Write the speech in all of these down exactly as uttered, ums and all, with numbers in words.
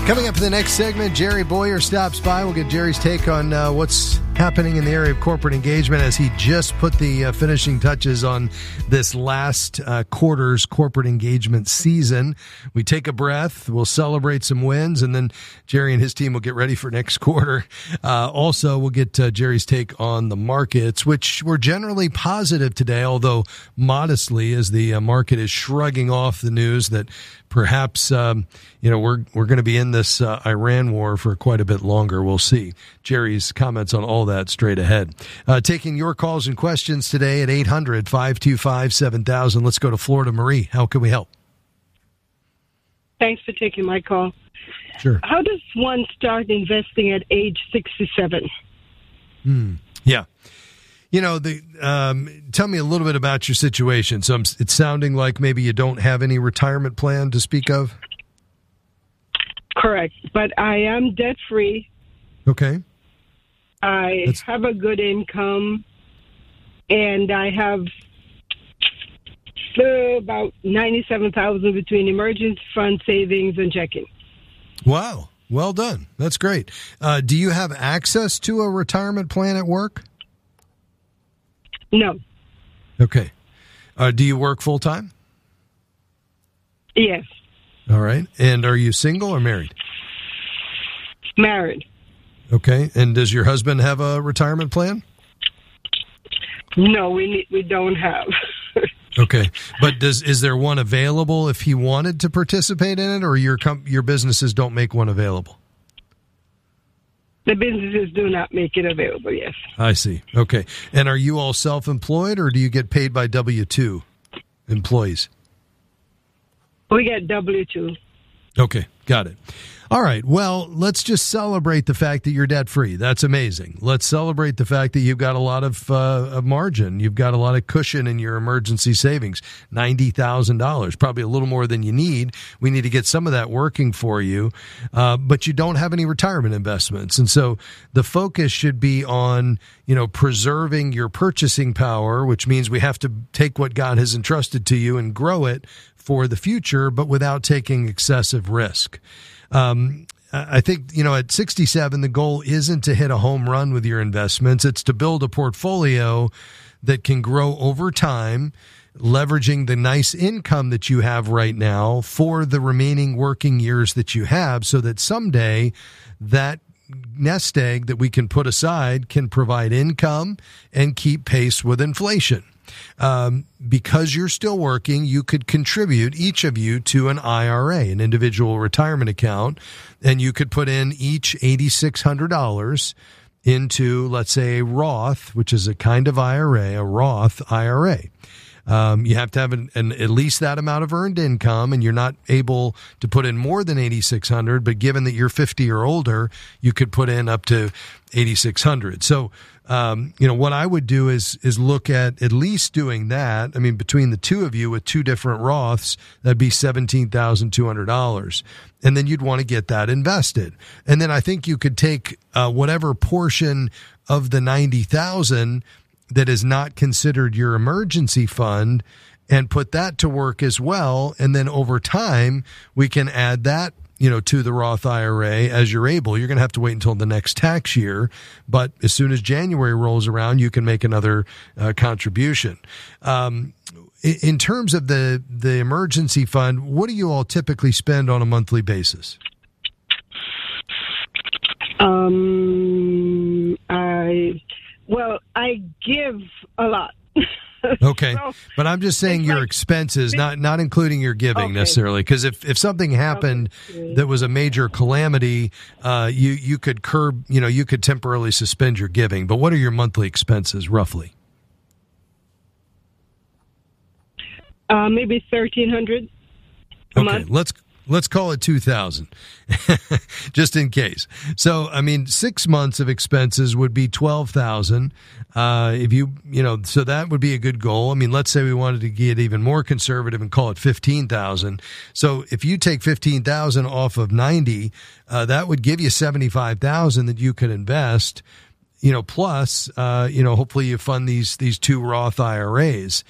Coming up in the next segment, Jerry Boyer stops by. We'll get Jerry's take on uh, what's happening in the area of corporate engagement as he just put the uh, finishing touches on this last uh, quarter's corporate engagement season. We take a breath, we'll celebrate some wins, and then Jerry and his team will get ready for next quarter. Uh, also, we'll get uh, Jerry's take on the markets, which were generally positive today, although modestly, as the uh, market is shrugging off the news that perhaps um, you know we're we're going to be in this uh, Iran war for quite a bit longer. We'll see. Jerry's comments on all that straight ahead. Uh, taking your calls and questions today at eight hundred, five two five, seven thousand. Let's go to Florida. Marie, how can we help? Thanks for taking my call. Sure. How does one start investing at age sixty-seven? Hmm. Yeah. You know, the um, tell me a little bit about your situation. So I'm, it's sounding like maybe you don't have any retirement plan to speak of? Correct. But I am debt-free. Okay. I That's... have a good income, and I have uh, about ninety-seven thousand dollars between emergency fund, savings, and checking. Wow. Well done. That's great. Uh, do you have access to a retirement plan at work? No. Okay. Uh, do you work full-time? Yes. All right. And are you single or married? Married. Okay. And does your husband have a retirement plan? No, we need, we don't have. Okay. But does is there one available if he wanted to participate in it, or your com- your businesses don't make one available? The businesses do not make it available, yes. I see. Okay. And are you all self-employed, or do you get paid by W two employees? We get W two. Okay. Got it. All right. Well, let's just celebrate the fact that you're debt-free. That's amazing. Let's celebrate the fact that you've got a lot of, uh, of margin. You've got a lot of cushion in your emergency savings, ninety thousand dollars, probably a little more than you need. We need to get some of that working for you, uh, but you don't have any retirement investments. And so the focus should be on, you know, preserving your purchasing power, which means we have to take what God has entrusted to you and grow it for the future, but without taking excessive risk. Um, I think, you know, at sixty-seven, the goal isn't to hit a home run with your investments. It's to build a portfolio that can grow over time, leveraging the nice income that you have right now for the remaining working years that you have, so that someday that nest egg that we can put aside can provide income and keep pace with inflation. Um, because you're still working, you could contribute, each of you, to an I R A, an individual retirement account, and you could put in each eight thousand six hundred dollars into, let's say, a Roth, which is a kind of I R A, a Roth I R A. Um, you have to have an, an, at least that amount of earned income, and you're not able to put in more than eight thousand six hundred dollars, but given that you're fifty or older, you could put in up to eight thousand six hundred dollars. So, um, you know, what I would do is is look at at least doing that. I mean, between the two of you with two different Roths, that'd be seventeen thousand two hundred dollars. And then you'd want to get that invested. And then I think you could take uh, whatever portion of the ninety thousand dollars that is not considered your emergency fund and put that to work as well. And then over time, we can add that, you know, to the Roth I R A as you're able. You're going to have to wait until the next tax year, but as soon as January rolls around, you can make another uh, contribution. Um, in terms of the, the emergency fund, what do you all typically spend on a monthly basis? Um, I... Well, I give a lot. Okay. So, but I'm just saying your like, expenses, not not including your giving okay. necessarily. Because if, if something happened okay. that was a major calamity, uh, you, you could curb, you know, you could temporarily suspend your giving. But what are your monthly expenses roughly? Uh, maybe thirteen hundred dollars a okay. month. Let's Let's call it two thousand just in case. So, I mean, six months of expenses would be twelve thousand. Uh, if you, you know, so that would be a good goal. I mean, let's say we wanted to get even more conservative and call it fifteen thousand. So if you take fifteen thousand off of ninety, uh, that would give you seventy-five thousand that you could invest, you know, plus, uh, you know, hopefully you fund these, these two Roth I R As.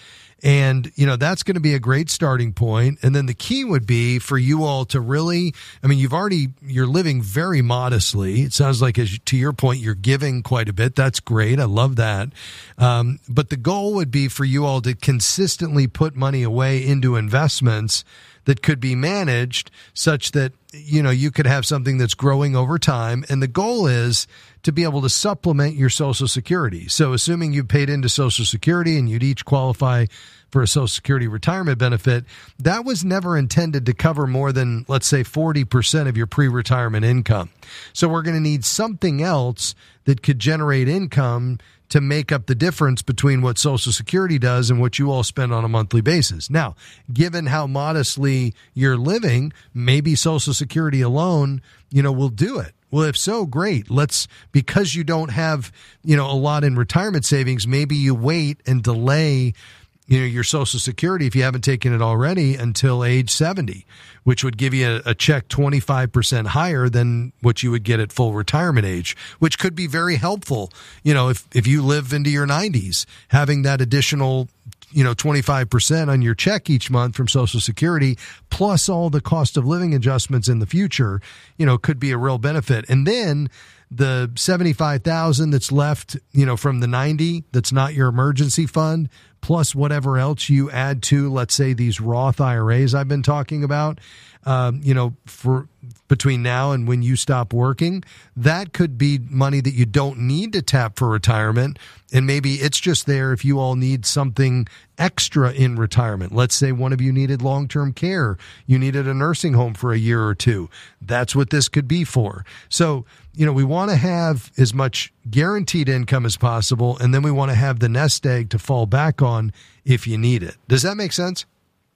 And, you know, that's going to be a great starting point. And then the key would be for you all to really, I mean, you've already, you're living very modestly. It sounds like, as you, to your point, you're giving quite a bit. That's great. I love that. Um, but the goal would be for you all to consistently put money away into investments that could be managed such that, you know, you could have something that's growing over time. And the goal is to be able to supplement your Social Security. So assuming you paid into Social Security and you'd each qualify for a Social Security retirement benefit, that was never intended to cover more than, let's say, forty percent of your pre-retirement income. So we're going to need something else that could generate income to make up the difference between what Social Security does and what you all spend on a monthly basis. Now, given how modestly you're living, maybe Social Security alone, you know, will do it. Well, if so, great. Let's, because you don't have, you know, a lot in retirement savings, maybe you wait and delay, you know, your Social Security, if you haven't taken it already, until age seventy, which would give you a, a check twenty-five percent higher than what you would get at full retirement age, which could be very helpful. You know, if, if you live into your nineties, having that additional, you know, twenty-five percent on your check each month from Social Security, plus all the cost of living adjustments in the future, you know, could be a real benefit. And then the seventy-five thousand that's left, you know, from the ninety, that's not your emergency fund, plus whatever else you add to, let's say, these Roth I R As I've been talking about, um, you know, for between now and when you stop working, that could be money that you don't need to tap for retirement. And maybe it's just there if you all need something extra in retirement. Let's say one of you needed long-term care. You needed a nursing home for a year or two. That's what this could be for. So, you know, we want to have as much guaranteed income as possible, and then we want to have the nest egg to fall back on if you need it. Does that make sense?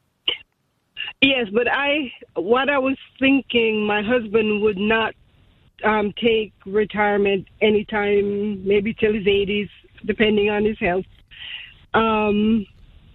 Yes, but I, what I was thinking, my husband would not um, take retirement anytime, maybe till his eighties, depending on his health, um,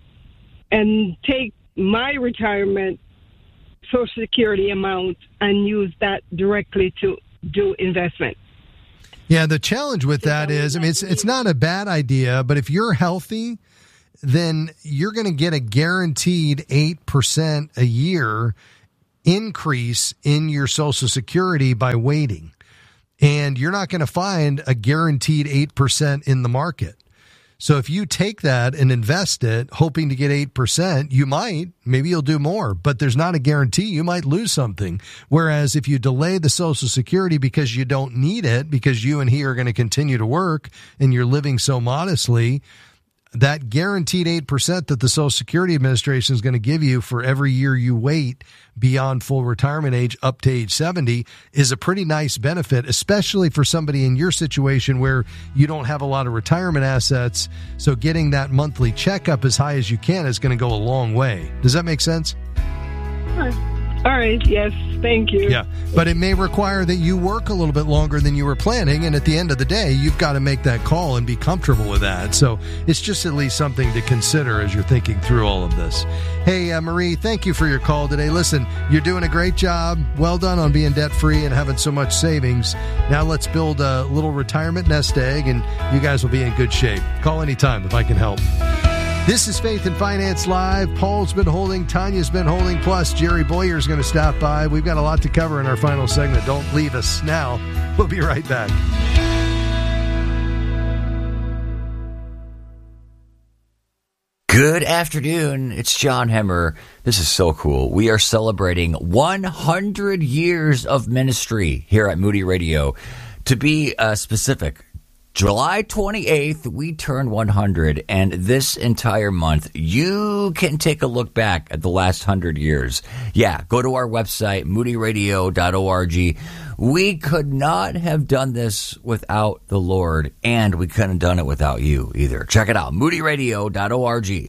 and take my retirement Social Security amount and use that directly to do investment. Yeah, the challenge with that is, I mean, it's it's not a bad idea, but if you're healthy, then you're going to get a guaranteed eight percent a year increase in your Social Security by waiting. And you're not going to find a guaranteed eight percent in the market. So if you take that and invest it, hoping to get eight percent, you might, maybe you'll do more, but there's not a guarantee. You might lose something. Whereas if you delay the Social Security because you don't need it, because you and he are going to continue to work and you're living so modestly, that guaranteed eight percent that the Social Security Administration is going to give you for every year you wait beyond full retirement age up to age seventy is a pretty nice benefit, especially for somebody in your situation where you don't have a lot of retirement assets. So getting that monthly check up as high as you can is going to go a long way. Does that make sense? All right. Yes. Thank you. Yeah. But it may require that you work a little bit longer than you were planning. And at the end of the day, you've got to make that call and be comfortable with that. So it's just at least something to consider as you're thinking through all of this. Hey, uh, Marie, thank you for your call today. Listen, you're doing a great job. Well done on being debt free and having so much savings. Now let's build a little retirement nest egg and you guys will be in good shape. Call anytime if I can help. This is Faith and Finance Live. Paul's been holding, Tanya's been holding, plus Jerry Boyer's going to stop by. We've got a lot to cover in our final segment. Don't leave us now. We'll be right back. Good afternoon. It's John Hemmer. This is so cool. We are celebrating one hundred years of ministry here at Moody Radio. To be uh, specific, July twenty-eighth, we turn one hundred, and this entire month, you can take a look back at the last one hundred years. Yeah, go to our website, moody radio dot org. We could not have done this without the Lord, and we couldn't have done it without you either. Check it out, moody radio dot org.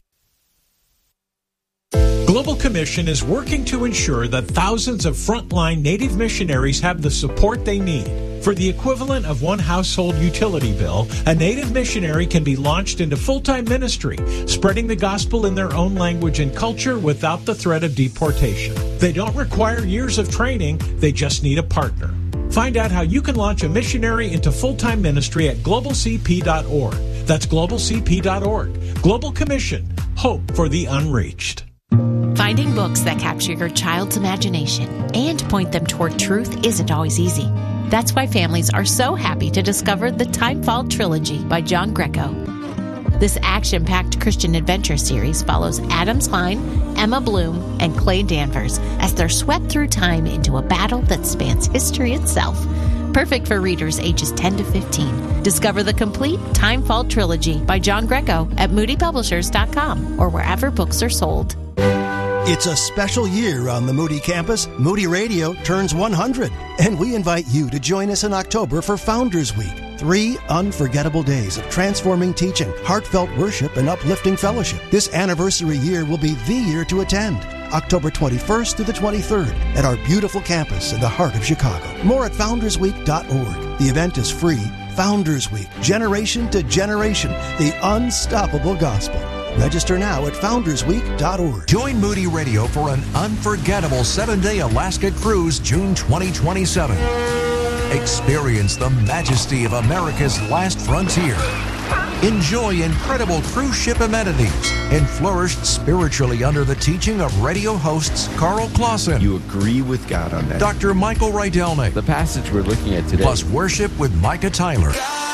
Global Commission is working to ensure that thousands of frontline Native missionaries have the support they need. For the equivalent of one household utility bill, a Native missionary can be launched into full-time ministry, spreading the gospel in their own language and culture without the threat of deportation. They don't require years of training, they just need a partner. Find out how you can launch a missionary into full-time ministry at global c p dot org. That's global c p dot org. Global Commission, Hope for the unreached. Finding books that capture your child's imagination and point them toward truth isn't always easy. That's why families are so happy to discover the Timefall Trilogy by John Greco. This action-packed Christian adventure series follows Adam Klein, Emma Bloom, and Clay Danvers as they're swept through time into a battle that spans history itself. Perfect for readers ages ten to fifteen. Discover the complete Timefall Trilogy by John Greco at moody publishers dot com or wherever books are sold. It's a special year on the Moody campus. Moody Radio turns one hundred, and we invite you to join us in October for Founders Week. Three unforgettable days of transforming teaching, heartfelt worship, and uplifting fellowship. This anniversary year will be the year to attend. October twenty-first to the twenty-third at our beautiful campus in the heart of Chicago. More at founders week dot org. The event is free. Founders Week, generation to generation, the unstoppable gospel. Register now at founders week dot org. Join Moody Radio for an unforgettable seven-day Alaska cruise June twenty twenty-seven. Experience the majesty of America's last frontier. Enjoy incredible cruise ship amenities and flourish spiritually under the teaching of radio hosts Carl Clausen. You agree with God on that. Doctor Michael Rydelnik. The passage we're looking at today. Plus worship with Micah Tyler.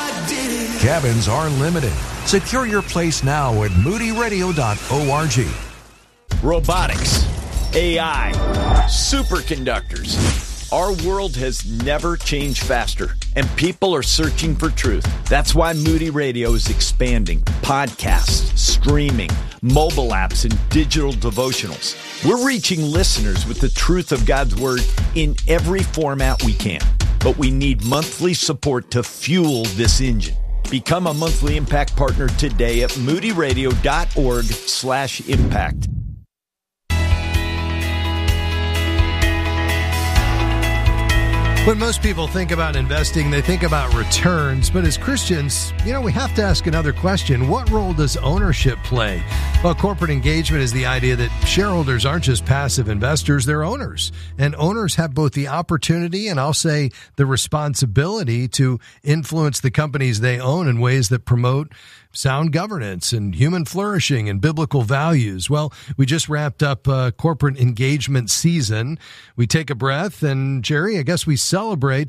Cabins are limited. Secure your place now at moody radio dot org. Robotics, A I, superconductors. Our world has never changed faster, and people are searching for truth. That's why Moody Radio is expanding podcasts, streaming, mobile apps, and digital devotionals. We're reaching listeners with the truth of God's Word in every format we can, but we need monthly support to fuel this engine. Become a monthly impact partner today at moody radio dot org slash impact. When most people think about investing, they think about returns. But as Christians, you know, we have to ask another question. What role does ownership play? Well, corporate engagement is the idea that shareholders aren't just passive investors, they're owners. And owners have both the opportunity and I'll say the responsibility to influence the companies they own in ways that promote sound governance and human flourishing and biblical values. Well, we just wrapped up uh, corporate engagement season. We take a breath and, Jerry, I guess we celebrate